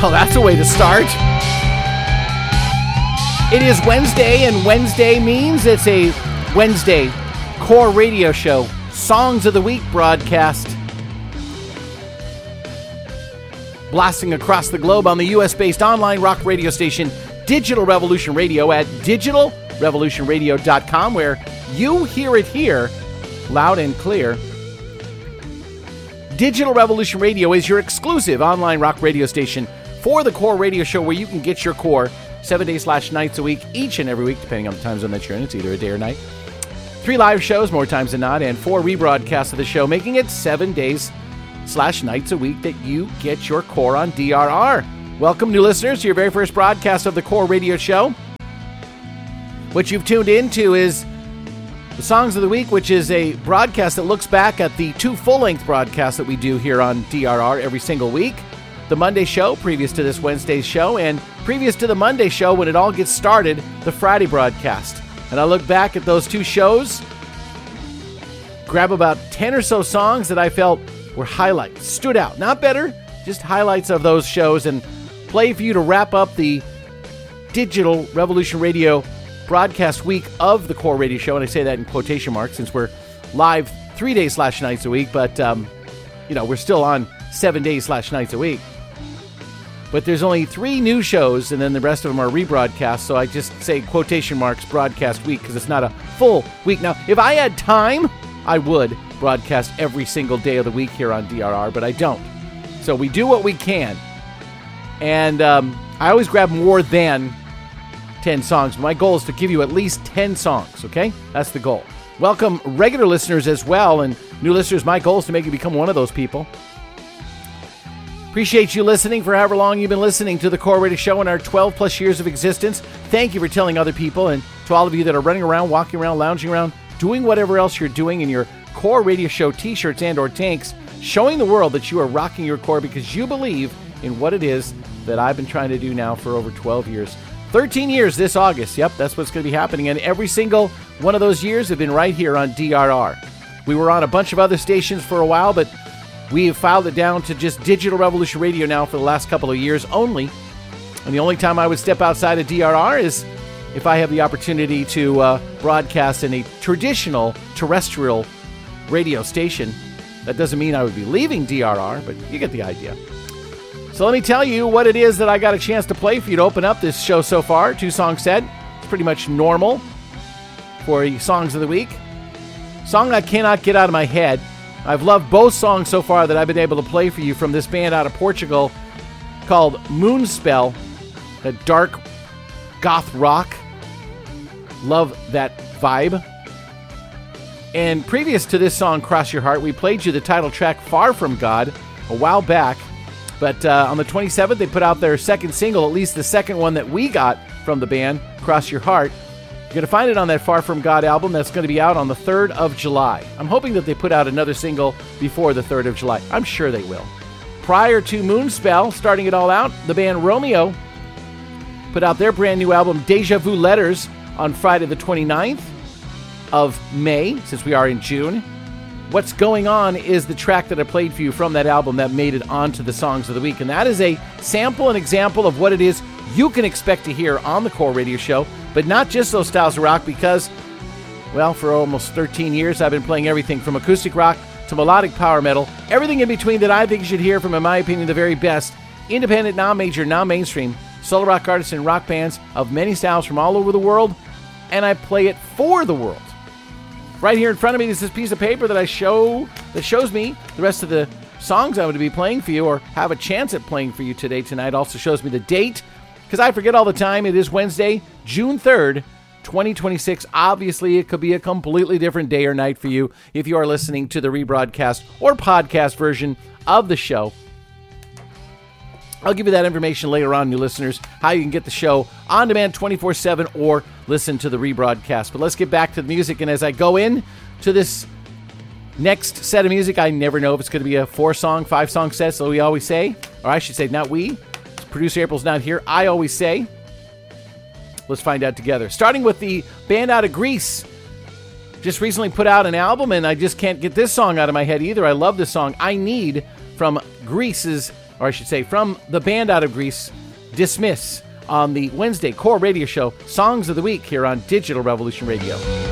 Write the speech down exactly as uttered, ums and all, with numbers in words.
Well, that's a way to start. It is Wednesday, and Wednesday means it's a Wednesday Core Radio Show Songs of the Week broadcast. Blasting across the globe on the U S-based online rock radio station Digital Revolution Radio at digital revolution radio dot com, where you hear it here loud and clear. Digital Revolution Radio is your exclusive online rock radio station for the Core Radio Show, where you can get your core seven days slash nights a week, each and every week, depending on the time zone that you're in. It's either a day or night. Three live shows, more times than not, and four rebroadcasts of the show, making it seven days slash nights a week that you get your core on D R R. Welcome, new listeners, to your very first broadcast of the Core Radio Show. What you've tuned into is the Songs of the Week, which is a broadcast that looks back at the two full-length broadcasts that we do here on D R R every single week. The Monday show, previous to this Wednesday's show, and previous to the Monday show, when it all gets started, the Friday broadcast. And I look back at those two shows, grab about ten or so songs that I felt were highlights, stood out, not better, just highlights of those shows, and play for you to wrap up the Digital Revolution Radio broadcast week of the Core Radio Show. And I say that in quotation marks since we're live three days slash nights a week, but, um, you know, we're still on seven days slash nights a week. But there's only three new shows, and then the rest of them are rebroadcasts, so I just say quotation marks broadcast week because it's not a full week. Now, if I had time, I would broadcast every single day of the week here on D R R, but I don't. So we do what we can. And um, I always grab more than ten songs. My goal is to give you at least ten songs, okay? That's the goal. Welcome regular listeners as well, and new listeners. My goal is to make you become one of those people. Appreciate you listening for however long you've been listening to the Core Radio Show in our twelve plus years of existence. Thank you for telling other people, and to all of you that are running around, walking around, lounging around, doing whatever else you're doing in your Core Radio Show t-shirts and or tanks, showing the world that you are rocking your core because you believe in what it is that I've been trying to do now for over twelve years. thirteen years this August. Yep, that's what's going to be happening. And every single one of those years have been right here on D R R. We were on a bunch of other stations for a while, but we have filed it down to just Digital Revolution Radio now for the last couple of years only. And the only time I would step outside of D R R is if I have the opportunity to uh, broadcast in a traditional terrestrial radio station. That doesn't mean I would be leaving D R R, but you get the idea. So let me tell you what it is that I got a chance to play for you to open up this show so far. Two songs said. It's pretty much normal for Songs of the Week. Song I cannot get out of my head. I've loved both songs so far that I've been able to play for you from this band out of Portugal called Moonspell, the dark goth rock. Love that vibe. And previous to this song, Cross Your Heart, we played you the title track, Far From God, a while back. But uh, on the twenty-seventh, they put out their second single, at least the second one that we got from the band, Cross Your Heart. You're going to find it on that Far From God album that's going to be out on the third of July. I'm hoping that they put out another single before the third of July. I'm sure they will. Prior to Moonspell, starting it all out, the band Romeo put out their brand new album, Deja Vu Letters, on Friday the twenty-ninth of May, since we are in June. What's Going On is the track that I played for you from that album that made it onto the Songs of the Week. And that is a sample and example of what it is you can expect to hear on the Core Radio Show, but not just those styles of rock because, well, for almost thirteen years, I've been playing everything from acoustic rock to melodic power metal, everything in between that I think you should hear from, in my opinion, the very best independent, non-major, non-mainstream solo rock artists and rock bands of many styles from all over the world, and I play it for the world. Right here in front of me is this piece of paper that I show that shows me the rest of the songs I'm going to be playing for you or have a chance at playing for you today, tonight. Also shows me the date, because I forget all the time. It is Wednesday, June third, twenty twenty-six. Obviously, it could be a completely different day or night for you if you are listening to the rebroadcast or podcast version of the show. I'll give you that information later on, new listeners, how you can get the show on demand twenty-four seven or listen to the rebroadcast. But let's get back to the music. And as I go in to this next set of music, I never know if it's going to be a four-song, five-song set, so we always say, or I should say, not we. Producer April's not here. I always say. Let's find out together. Starting with the band out of Greece. Just recently put out an album, and I just can't get this song out of my head either. I love this song, I Need, from Greece's or I should say from the band out of Greece, Dismiss, on the Wednesday Core Radio Show, Songs of the Week here on Digital Revolution Radio.